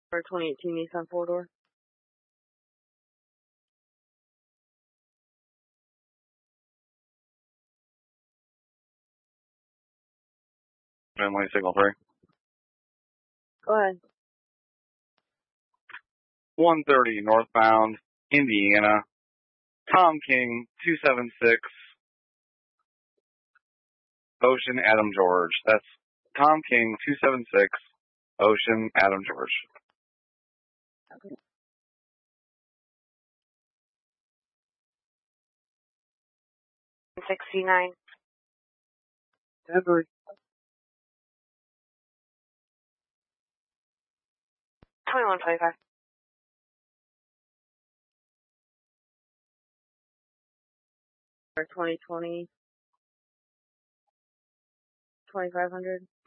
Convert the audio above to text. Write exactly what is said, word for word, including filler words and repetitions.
For twenty eighteen Nissan four-door. Family signal three. Go ahead. one thirty northbound, Indiana. Tom King, two seven six. Ocean, Adam George. That's Tom King, two seven six. Ocean, Adam George. Okay. sixty-nine. February. twenty-one twenty-five. For twenty twenty. twenty-five hundred.